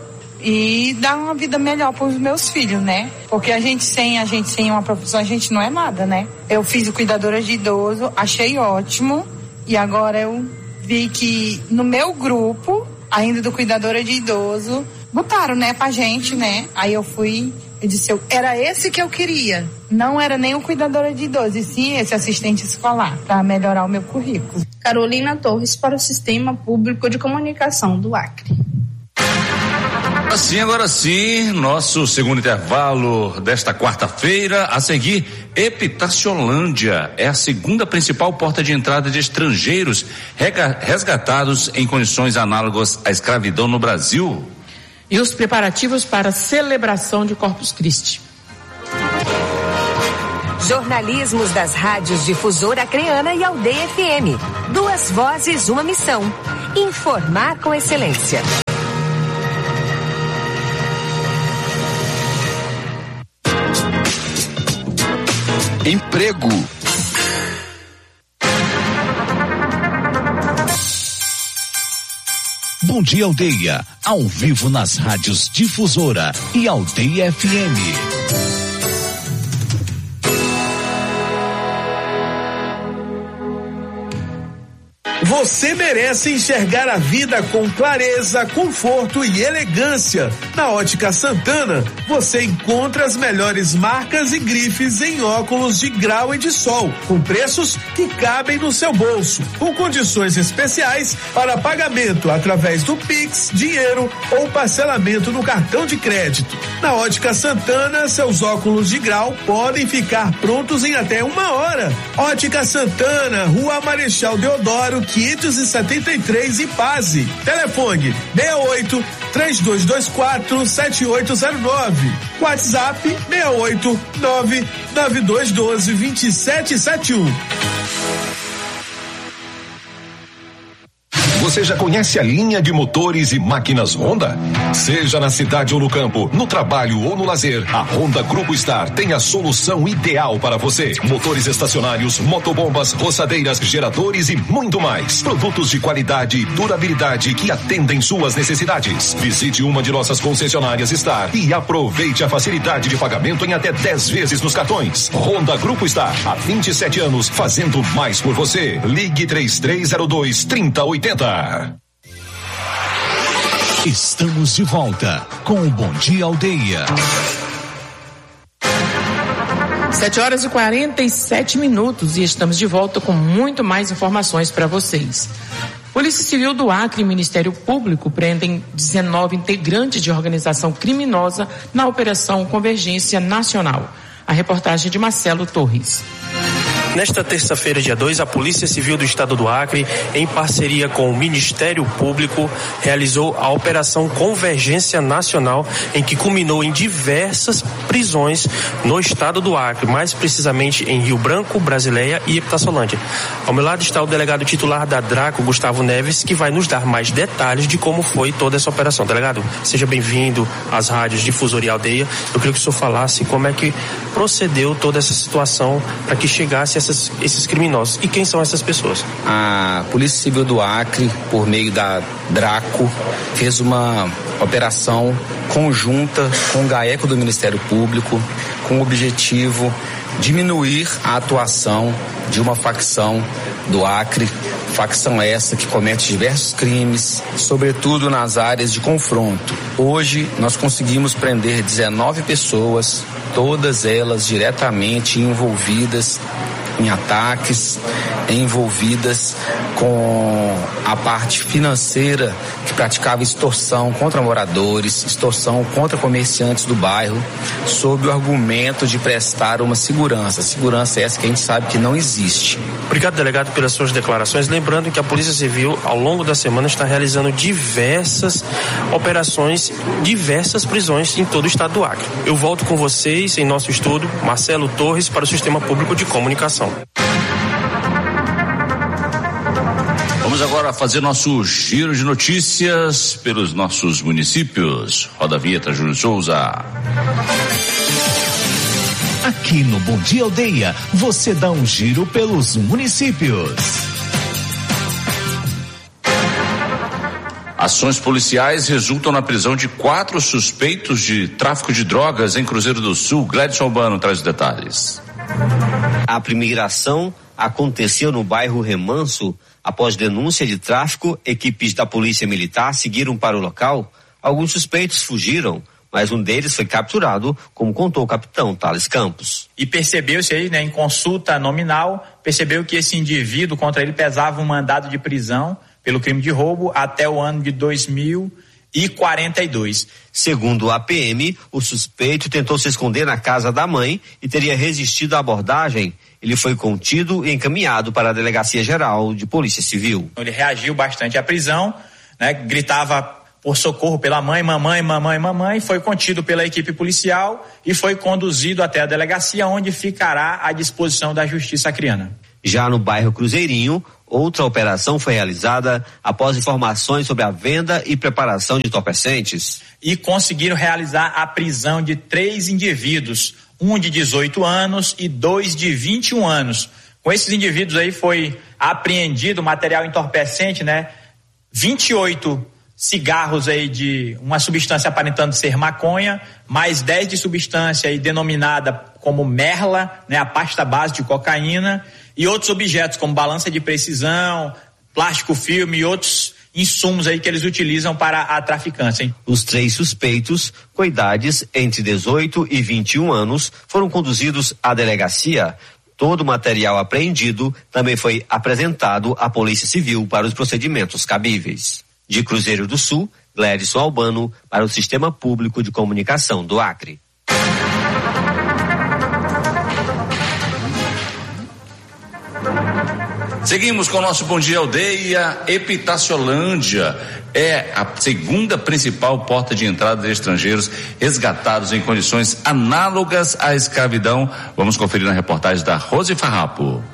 e dar uma vida melhor para os meus filhos, né? Porque a gente sem, a gente sem uma profissão, a gente não é nada, né? Eu fiz o cuidadora de idoso, achei ótimo, e agora eu vi que no meu grupo, ainda do cuidadora de idoso, botaram, né, pra gente, né? Aí eu fui, Eu disse, eu, era esse que eu queria. Não era nem o cuidadora de idosos, e sim esse assistente escolar, para melhorar o meu currículo. Carolina Torres, para o Sistema Público de Comunicação do Acre. Assim, agora sim, nosso segundo intervalo desta quarta-feira. A seguir, Epitaciolândia é a segunda principal porta de entrada de estrangeiros resgatados em condições análogas à escravidão no Brasil. E os preparativos para a celebração de Corpus Christi. Jornalismos das rádios Difusora Acreana e Aldeia F M. Duas vozes, uma missão. Informar com excelência. Emprego. Bom Dia Aldeia, ao vivo nas rádios Difusora e Aldeia F M. Você merece enxergar a vida com clareza, conforto e elegância. Na Ótica Santana, você encontra as melhores marcas e grifes em óculos de grau e de sol, com preços que cabem no seu bolso, com condições especiais para pagamento através do Pix, dinheiro ou parcelamento no cartão de crédito. Na Ótica Santana, seus óculos de grau podem ficar prontos em até uma hora. Ótica Santana, Rua Marechal Deodoro, quinhentos e setenta e três, Ipaze. Telefone seis oito, três dois dois quatro, sete oito zero nove. WhatsApp seis oito, nove nove dois um dois, dois sete sete um. Você já conhece a linha de motores e máquinas Honda? Seja na cidade ou no campo, no trabalho ou no lazer, a Honda Grupo Star tem a solução ideal para você. Motores estacionários, motobombas, roçadeiras, geradores e muito mais. Produtos de qualidade e durabilidade que atendem suas necessidades. Visite uma de nossas concessionárias Star e aproveite a facilidade de pagamento em até dez vezes nos cartões. Honda Grupo Star, há vinte e sete anos, fazendo mais por você. Ligue três três zero dois, três zero oito zero. Estamos de volta com o Bom Dia Aldeia. sete horas e quarenta e sete minutos e estamos de volta com muito mais informações para vocês. Polícia Civil do Acre e Ministério Público prendem dezenove integrantes de organização criminosa na Operação Convergência Nacional. A reportagem de Marcelo Torres. Nesta terça-feira, dia dois, a Polícia Civil do Estado do Acre, em parceria com o Ministério Público, realizou a Operação Convergência Nacional, em que culminou em diversas prisões no Estado do Acre, mais precisamente em Rio Branco, Brasileia e Epitaciolândia. Ao meu lado está o delegado titular da Draco, Gustavo Neves, que vai nos dar mais detalhes de como foi toda essa operação. Delegado, seja bem-vindo às rádios Difusora e Aldeia. Eu queria que o senhor falasse como é que procedeu toda essa situação para que chegasse a Essas, esses criminosos. E quem são essas pessoas? A Polícia Civil do Acre, por meio da Draco, fez uma operação conjunta com o GAECO do Ministério Público, com o objetivo de diminuir a atuação de uma facção do Acre, facção essa que comete diversos crimes, sobretudo nas áreas de confronto. Hoje nós conseguimos prender dezenove pessoas, todas elas diretamente envolvidas em ataques, envolvidas com a parte financeira, que praticava extorsão contra moradores, extorsão contra comerciantes do bairro, sob o argumento de prestar uma segurança. Segurança essa que a gente sabe que não existe. Obrigado, delegado, pelas suas declarações. Lembrando que a Polícia Civil, ao longo da semana, está realizando diversas operações, diversas prisões em todo o estado do Acre. Eu volto com vocês em nosso estúdio, Marcelo Torres, para o Sistema Público de Comunicação. Vamos agora fazer nosso giro de notícias pelos nossos municípios. Roda a vinheta, Júlio Souza. Aqui no Bom Dia Aldeia, você dá um giro pelos municípios. Ações policiais resultam na prisão de quatro suspeitos de tráfico de drogas em Cruzeiro do Sul. Gledson Urbano traz os detalhes. A primeira ação aconteceu no bairro Remanso. Após denúncia de tráfico, equipes da Polícia Militar seguiram para o local. Alguns suspeitos fugiram, mas um deles foi capturado, como contou o capitão Thales Campos. E percebeu-se aí, né, em consulta nominal, percebeu que esse indivíduo, contra ele pesava um mandado de prisão pelo crime de roubo até o ano de dois mil e quarenta e dois. Segundo a P M, o suspeito tentou se esconder na casa da mãe e teria resistido à abordagem. Ele foi contido e encaminhado para a Delegacia Geral de Polícia Civil. Ele reagiu bastante à prisão, né, gritava por socorro pela mãe, mamãe, mamãe, mamãe, foi contido pela equipe policial e foi conduzido até a delegacia, onde ficará à disposição da Justiça Acreana. Já no bairro Cruzeirinho, outra operação foi realizada após informações sobre a venda e preparação de entorpecentes. E conseguiram realizar a prisão de três indivíduos, um de dezoito anos e dois de vinte e um anos. Com esses indivíduos aí foi apreendido material entorpecente, né? vinte e oito cigarros aí de uma substância aparentando ser maconha, mais dez de substância aí denominada como merla, né? A pasta base de cocaína, e outros objetos como balança de precisão, plástico filme e outros insumos aí que eles utilizam para a traficância, hein? Os três suspeitos, com idades entre dezoito e vinte e um anos, foram conduzidos à delegacia. Todo o material apreendido também foi apresentado à Polícia Civil para os procedimentos cabíveis. De Cruzeiro do Sul, Glédson Albano, para o Sistema Público de Comunicação do Acre. Seguimos com o nosso Bom Dia Aldeia. Epitaciolândia é a segunda principal porta de entrada de estrangeiros resgatados em condições análogas à escravidão. Vamos conferir na reportagem da Rose Farrapo.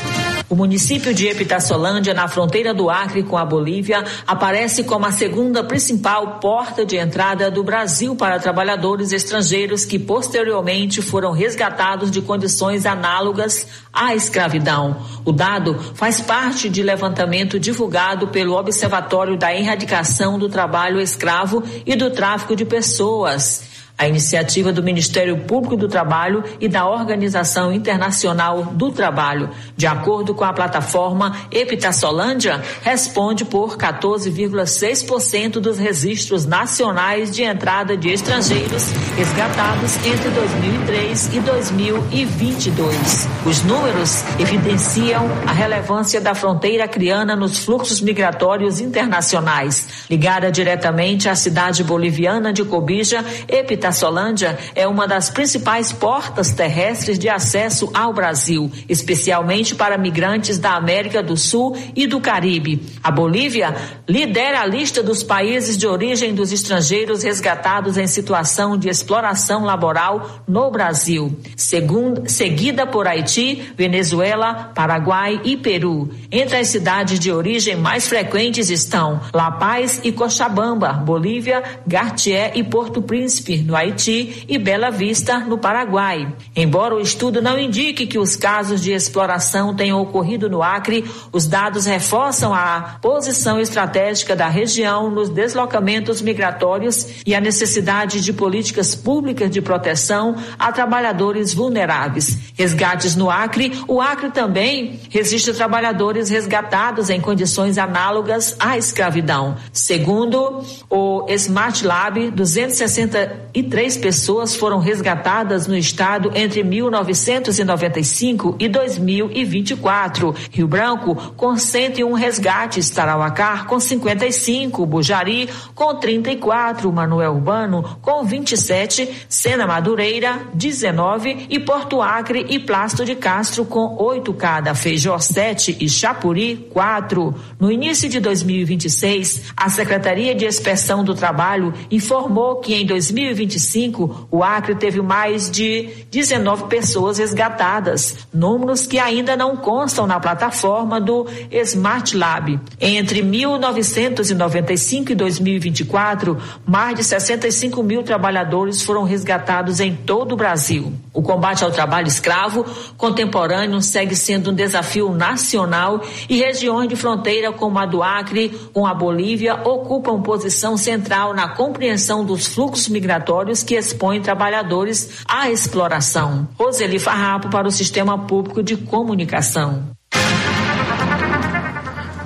O município de Epitaciolândia, na fronteira do Acre com a Bolívia, aparece como a segunda principal porta de entrada do Brasil para trabalhadores estrangeiros que posteriormente foram resgatados de condições análogas à escravidão. O dado faz parte de levantamento divulgado pelo Observatório da Erradicação do Trabalho Escravo e do Tráfico de Pessoas. A iniciativa do Ministério Público do Trabalho e da Organização Internacional do Trabalho. De acordo com a plataforma, Epitaciolândia responde por quatorze vírgula seis por cento dos registros nacionais de entrada de estrangeiros resgatados entre dois mil e três e dois mil e vinte e dois. Os números evidenciam a relevância da fronteira acreana nos fluxos migratórios internacionais. Ligada diretamente à cidade boliviana de Cobija, Epitaciolândia Epitaciolândia é uma das principais portas terrestres de acesso ao Brasil, especialmente para migrantes da América do Sul e do Caribe. A Bolívia lidera a lista dos países de origem dos estrangeiros resgatados em situação de exploração laboral no Brasil, segundo, seguida por Haiti, Venezuela, Paraguai e Peru. Entre as cidades de origem mais frequentes estão La Paz e Cochabamba, Bolívia, Gartier e Porto Príncipe, no Haiti, e Bela Vista, no Paraguai. Embora o estudo não indique que os casos de exploração tenham ocorrido no Acre, os dados reforçam a posição estratégica da região nos deslocamentos migratórios e a necessidade de políticas públicas de proteção a trabalhadores vulneráveis. Resgates no Acre. O Acre também registra trabalhadores resgatados em condições análogas à escravidão. Segundo o Smart Lab, duzentas e sessenta e três pessoas foram resgatadas no estado entre mil novecentos e noventa e cinco e dois mil e vinte e quatro. Rio Branco com cento e um resgates, Tarauacá com cinquenta e cinco, Bujari com trinta e quatro, Manuel Urbano com vinte e sete, Sena Madureira dezenove e Porto Acre e Plácido de Castro com oito cada, Feijó sete e Chapuri quatro. No início de dois mil e vinte e seis, a Secretaria de Inspeção do Trabalho informou que em dois mil e vinte e cinco o Acre teve mais de dezenove pessoas resgatadas, números que ainda não constam na plataforma do Smart Lab. Entre mil novecentos e noventa e cinco e dois mil e vinte e quatro, mais de sessenta e cinco mil trabalhadores foram resgatados em todo o Brasil. O combate ao trabalho escravo contemporâneo segue sendo um desafio nacional e regiões de fronteira como a do Acre com a Bolívia ocupam posição central na compreensão dos fluxos migratórios que expõem trabalhadores à exploração. Roseli Farrapo para o Sistema Público de Comunicação. A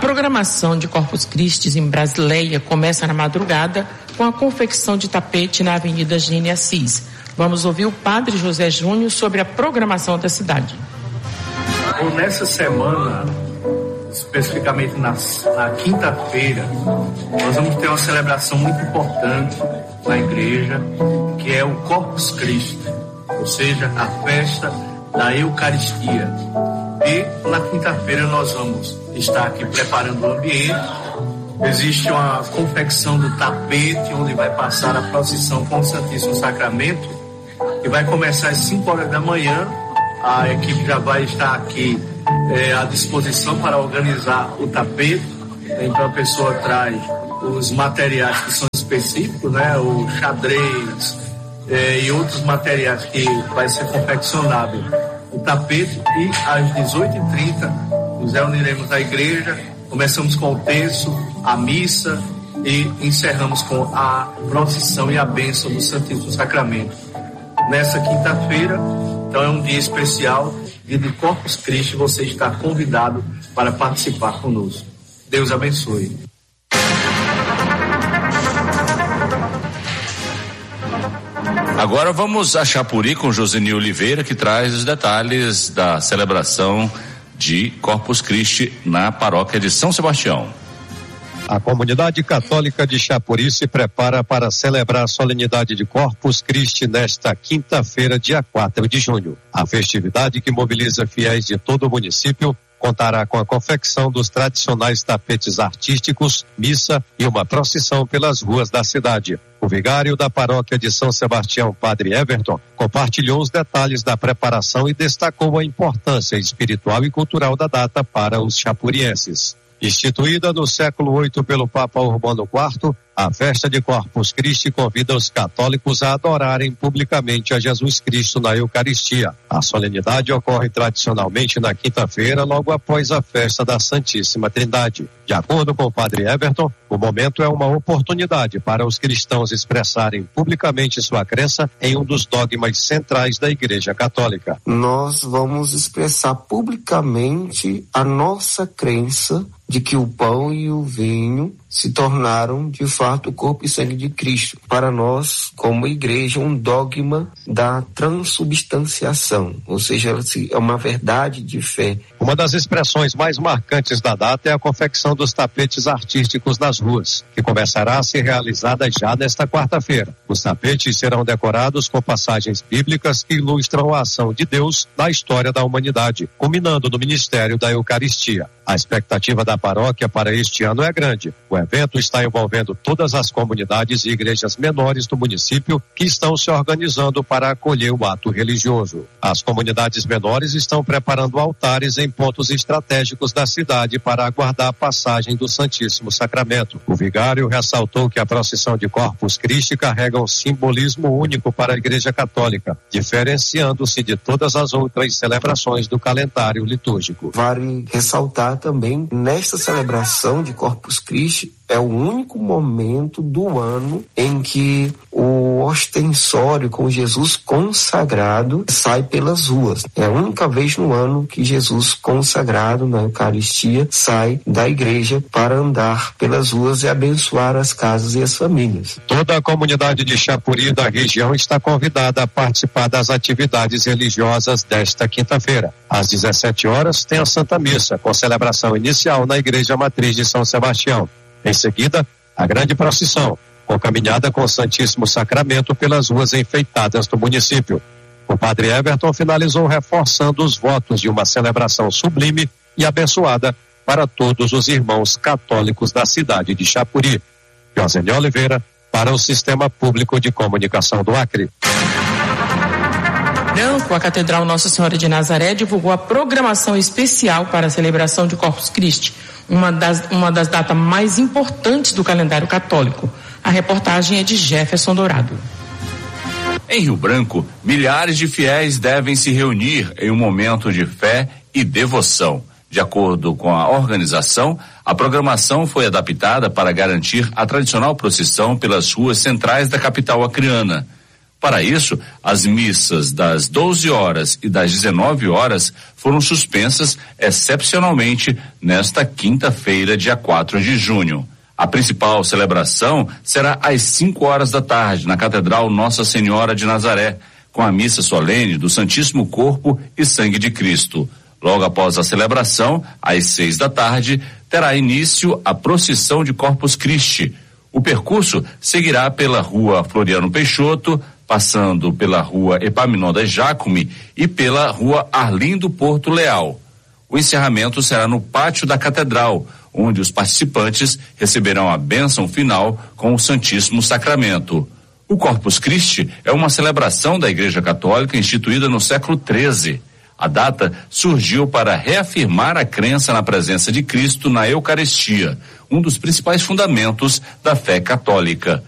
programação de Corpus Christi em Brasileia começa na madrugada com a confecção de tapete na Avenida Gênia Assis. Vamos ouvir o padre José Júnior sobre a programação da cidade. Nessa semana, especificamente na, na quinta-feira, nós vamos ter uma celebração muito importante na igreja, que é o Corpus Christi, ou seja, a festa da Eucaristia. E na quinta-feira nós vamos estar aqui preparando o ambiente. Existe uma confecção do tapete onde vai passar a procissão com o Santíssimo Sacramento, que vai começar às cinco horas da manhã. A equipe já vai estar aqui é, à disposição para organizar o tapete. Então a pessoa traz os materiais que são específicos, né, o xadrez é, e outros materiais que vai ser confeccionado o tapete, e às dezoito e trinta nos reuniremos na igreja, começamos com o terço, a missa e encerramos com a procissão e a bênção do Santíssimo Sacramento. Nessa quinta-feira, então é um dia especial, dia de Corpus Christi, você está convidado para participar conosco. Deus abençoe. Agora vamos a Chapuri com Joseni Oliveira, que traz os detalhes da celebração de Corpus Christi na paróquia de São Sebastião. A comunidade católica de Chapuri se prepara para celebrar a solenidade de Corpus Christi nesta quinta-feira, dia quatro de junho. A festividade, que mobiliza fiéis de todo o município, contará com a confecção dos tradicionais tapetes artísticos, missa e uma procissão pelas ruas da cidade. O vigário da paróquia de São Sebastião, Padre Everton, compartilhou os detalhes da preparação e destacou a importância espiritual e cultural da data para os chapurienses. Instituída no século oito pelo Papa Urbano quarto, a festa de Corpus Christi convida os católicos a adorarem publicamente a Jesus Cristo na Eucaristia. A solenidade ocorre tradicionalmente na quinta-feira, logo após a festa da Santíssima Trindade. De acordo com o Padre Everton, o momento é uma oportunidade para os cristãos expressarem publicamente sua crença em um dos dogmas centrais da Igreja Católica. Nós vamos expressar publicamente a nossa crença de que o pão e o vinho se tornaram de fato o corpo e sangue de Cristo. Para nós, como igreja, um dogma da transubstanciação, ou seja, é uma verdade de fé. Uma das expressões mais marcantes da data é a confecção dos tapetes artísticos nas ruas, que começará a ser realizada já nesta quarta-feira. Os tapetes serão decorados com passagens bíblicas que ilustram a ação de Deus na história da humanidade, culminando no ministério da Eucaristia. A expectativa da paróquia para este ano é grande. O evento está envolvendo todas as comunidades e igrejas menores do município que estão se organizando para acolher o ato religioso. As comunidades menores estão preparando altares em pontos estratégicos da cidade para aguardar a passagem do Santíssimo Sacramento. O vigário ressaltou que a procissão de Corpus Christi carrega um simbolismo único para a Igreja Católica, diferenciando-se de todas as outras celebrações do calendário litúrgico. Vale ressaltar também, nesta celebração de Corpus Christi, é o único momento do ano em que o ostensório com Jesus consagrado sai pelas ruas. É a única vez no ano que Jesus consagrado na Eucaristia sai da igreja para andar pelas ruas e abençoar as casas e as famílias. Toda a comunidade de Chapuri da região está convidada a participar das atividades religiosas desta quinta-feira. Às dezessete horas tem a Santa Missa, com celebração inicial na Igreja Matriz de São Sebastião. Em seguida, a grande procissão, com caminhada com o Santíssimo Sacramento pelas ruas enfeitadas do município. O Padre Everton finalizou reforçando os votos de uma celebração sublime e abençoada para todos os irmãos católicos da cidade de Chapuri. Joseni Oliveira, para o Sistema Público de Comunicação do Acre. Branco, a Catedral Nossa Senhora de Nazaré divulgou a programação especial para a celebração de Corpus Christi, uma das, uma das datas mais importantes do calendário católico. A reportagem é de Jefferson Dourado. Em Rio Branco, milhares de fiéis devem se reunir em um momento de fé e devoção. De acordo com a organização, a programação foi adaptada para garantir a tradicional procissão pelas ruas centrais da capital acreana. Para isso, as missas das doze horas e das dezenove horas foram suspensas excepcionalmente nesta quinta-feira, dia quatro de junho. A principal celebração será às cinco horas da tarde na Catedral Nossa Senhora de Nazaré, com a missa solene do Santíssimo Corpo e Sangue de Cristo. Logo após a celebração, às seis da tarde, terá início a procissão de Corpus Christi. O percurso seguirá pela Rua Floriano Peixoto, passando pela Rua Epaminondas Jácome e pela Rua Arlindo Porto Leal. O encerramento será no pátio da Catedral, onde os participantes receberão a bênção final com o Santíssimo Sacramento. O Corpus Christi é uma celebração da Igreja Católica instituída no século treze. A data surgiu para reafirmar a crença na presença de Cristo na Eucaristia, um dos principais fundamentos da fé católica.